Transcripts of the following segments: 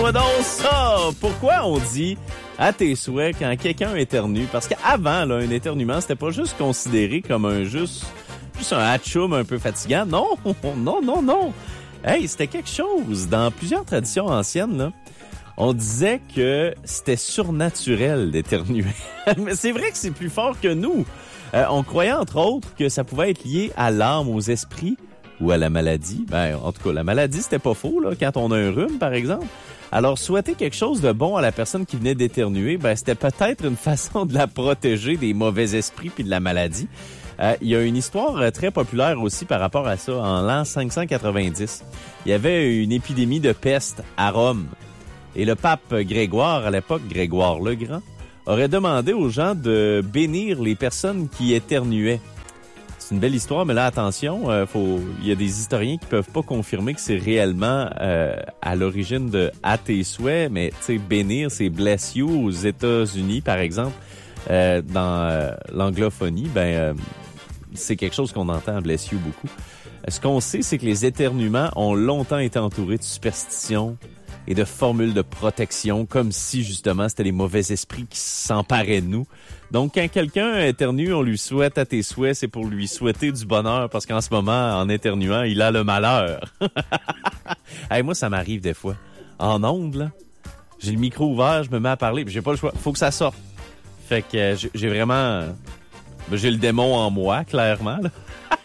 Écoute-moi donc ça! Pourquoi on dit à tes souhaits quand quelqu'un éternue? Parce qu'avant, là, un éternuement, c'était pas juste considéré comme juste un hatchoum un peu fatigant. Non, non, non, non. Hey, c'était quelque chose. Dans plusieurs traditions anciennes, là, on disait que c'était surnaturel d'éternuer. Mais c'est vrai que c'est plus fort que nous. On croyait, entre autres, que ça pouvait être lié à l'âme, aux esprits ou à la maladie. Ben, en tout cas, la maladie, c'était pas faux, là, quand on a un rhume, par exemple. Alors, souhaiter quelque chose de bon à la personne qui venait d'éternuer, ben, c'était peut-être une façon de la protéger des mauvais esprits puis de la maladie. Il y a une histoire très populaire aussi par rapport à ça. En l'an 590, il y avait une épidémie de peste à Rome. Et le pape Grégoire, à l'époque, Grégoire le Grand, aurait demandé aux gens de bénir les personnes qui éternuaient. C'est une belle histoire, mais là, attention, il y a des historiens qui peuvent pas confirmer que c'est réellement à l'origine de « à tes souhaits », mais tu sais, bénir, c'est « bless you » aux États-Unis, par exemple. Dans l'anglophonie, c'est quelque chose qu'on entend, « bless you » beaucoup. Ce qu'on sait, c'est que les éternuements ont longtemps été entourés de superstitions et de formules de protection, comme si, justement, c'était les mauvais esprits qui s'emparaient de nous. Donc, quand quelqu'un éternue, on lui souhaite à tes souhaits, c'est pour lui souhaiter du bonheur, parce qu'en ce moment, en éternuant, il a le malheur. Hey, moi, ça m'arrive des fois. En ondes, là, j'ai le micro ouvert, je me mets à parler, puis j'ai pas le choix. Faut que ça sorte. Fait que j'ai vraiment... j'ai le démon en moi, clairement, là.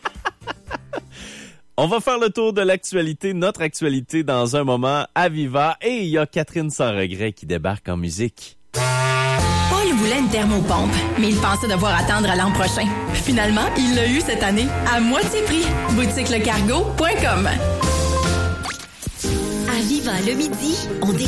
On va faire le tour de l'actualité, notre actualité, dans un moment à Viva. Et il y a Catherine Sans Regret qui débarque en musique. Paul voulait une thermopompe, mais il pensait devoir attendre à l'an prochain. Finalement, il l'a eu cette année, à moitié prix. Boutiquelecargo.com. À Viva le midi, on découvre